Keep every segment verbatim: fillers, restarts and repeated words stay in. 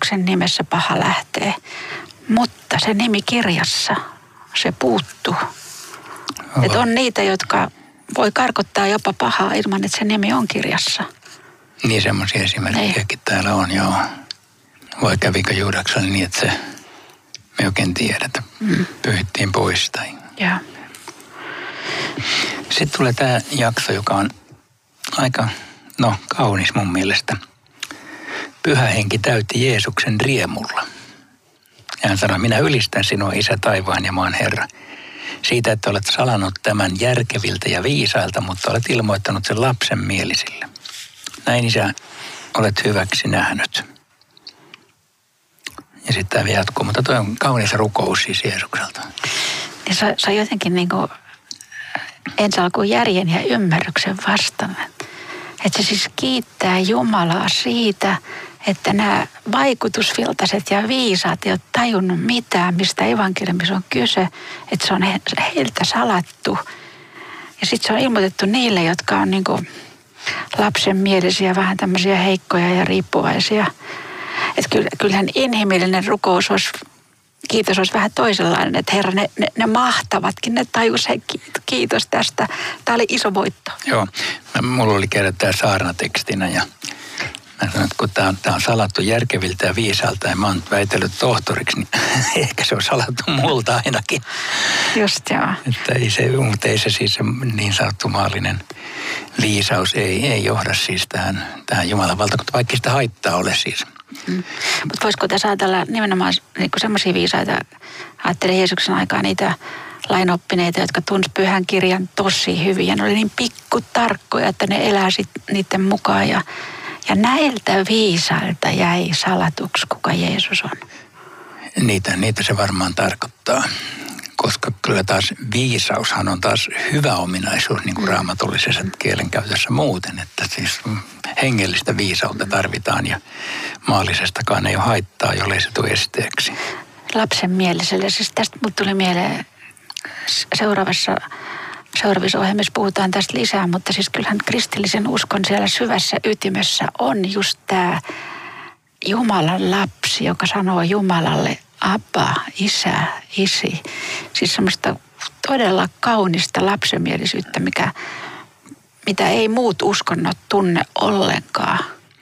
Jeesuksen nimessä paha lähtee, mutta se nimi kirjassa, se puuttuu. Että on niitä, jotka voi karkottaa jopa pahaa ilman, että se nimi on kirjassa. Niin, semmoisia esimerkkejäkin täällä on, joo. Vai kävikö Juudaksella niin, että se me oikein tiedetä, mm. pyyhittiin pois tai... Joo. Sitten tulee tämä jakso, joka on aika, no, kaunis mun mielestä. Pyhä henki täytti Jeesuksen riemulla. Ja hän sanoi, minä ylistän sinua, Isä taivaan ja maan Herra, siitä, että olet salannut tämän järkeviltä ja viisailta, mutta olet ilmoittanut sen lapsen mielisille. Näin, Isä, olet hyväksi nähnyt. Ja sitten tämä vielä jatkuu, mutta tuo on kaunis rukous siis Jeesukselta. Niin se, se on jotenkin niin kuin ensi alkuun järjen ja ymmärryksen vastaan. Että se siis kiittää Jumalaa siitä, että nämä vaikutusviltaiset ja viisaat ei ole tajunnut mitään, mistä evankeliumissa on kyse. Että se on he, heiltä salattu. Ja sitten se on ilmoitettu niille, jotka on niin kuin lapsenmielisiä, vähän tämmöisiä heikkoja ja riippuvaisia. Että kyllähän inhimillinen rukous olisi, kiitos olisi vähän toisenlainen, että Herra, ne, ne, ne mahtavatkin, ne tajus, hei, kiitos tästä. Tämä oli iso voitto. Joo, mulla oli kerran tämä saarnatekstinä ja mä sanoin, että kun tämä on, tämä on salattu järkeviltä ja viisaalta ja mä oon väitellyt tohtoriksi, niin ehkä se on salattu multa ainakin. Just joo. Että ei se, mutta ei se siis se niin sanottu maallinen viisaus ei, ei johda siis tähän, tähän Jumalan valtakuntaan, vaikka sitä haittaa ole siis. Mm. Mutta voisiko tässä ajatella nimenomaan niin semmoisia viisaita, ajattelen Jeesuksen aikaa niitä lainoppineita, jotka tunsi pyhän kirjan tosi hyvin ja ne oli niin pikkutarkkoja, että ne elää sit niiden mukaan ja, ja näiltä viisailta jäi salatuksi, kuka Jeesus on. Niitä, niitä se varmaan tarkoittaa, koska kyllä taas viisaushan on taas hyvä ominaisuus niin kuin raamatullisessa kielenkäytössä muuten, että siis hengellistä viisautta tarvitaan ja maallisestakaan ei ole haittaa, jollei se tule esteeksi. Lapsen mieliselle, siis tästä mut tuli mieleen seuraavassa, seuraavissa ohjelmissa puhutaan tästä lisää, mutta siis kyllähän kristillisen uskon siellä syvässä ytimessä on just tämä Jumalan lapsi, joka sanoo Jumalalle Abba, isä, isi. Siis semmoista todella kaunista lapsenmielisyyttä, mikä, mitä ei muut uskonnot tunne ollenkaan.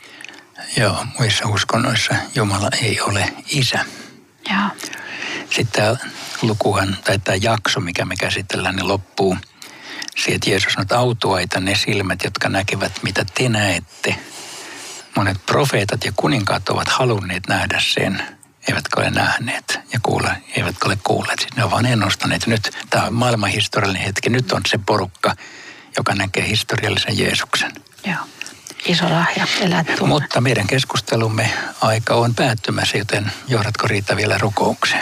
Joo, muissa uskonnoissa Jumala ei ole isä. Joo. Sitten tämä lukuhan, tai tämä jakso, mikä me käsitellään, niin loppuu siihen, että Jeesus sanoo, että autuaita ne silmät, jotka näkevät, mitä te näette. Monet profeetat ja kuninkaat ovat halunneet nähdä sen, eivätkä ole nähneet ja kuule, eivätkä ole kuulleet. Siis ne ovat vaan ennustaneet. Nyt tämä on maailmanhistoriallinen hetki. Nyt on se porukka, joka näkee historiallisen Jeesuksen. Joo, iso lahja elää tunne. Mutta meidän keskustelumme aika on päättymässä, joten johdatko Riitta vielä rukoukseen?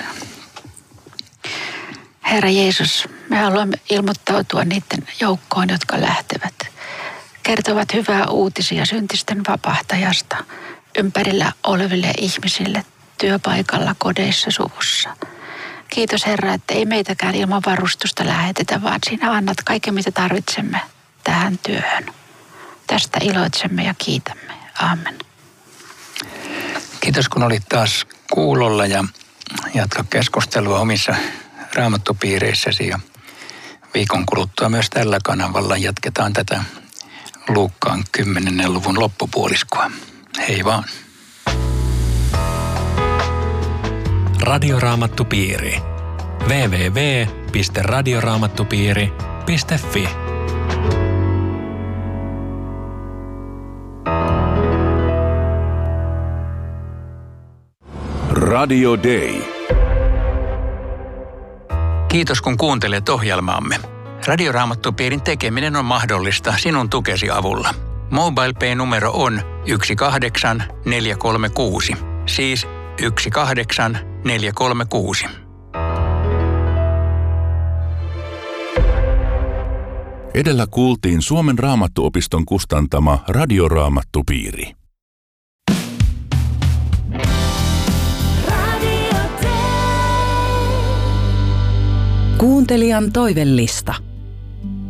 Herra Jeesus, me haluamme ilmoittautua niiden joukkoon, jotka lähtevät. Kertovat hyvää uutisia syntisten vapahtajasta ympärillä oleville ihmisille, työpaikalla, kodeissa, suvussa. Kiitos Herra, että ei meitäkään ilman varustusta lähetetä, vaan sinä annat kaiken, mitä tarvitsemme tähän työhön. Tästä iloitsemme ja kiitämme. Aamen. Kiitos, kun olit taas kuulolla ja jatka keskustelua omissa raamattupiireissäsi. Ja viikon kuluttua myös tällä kanavalla jatketaan tätä Luukkaan kymmenennen luvun loppupuoliskoa. Hei vaan. Radioraamattupiiri. double-u double-u double-u piste radioraamattupiiri piste fi Radio Day. Kiitos kun kuuntelet ohjelmaamme. Radioraamattupiirin tekeminen on mahdollista sinun tukesi avulla. MobilePay-numero on yksi kahdeksan neljä kolme kuusi, siis yksi kahdeksan neljä kolme kuusi. Edellä kuultiin Suomen Raamattuopiston kustantama Radioraamattupiiri. Kuuntelijan toivellista.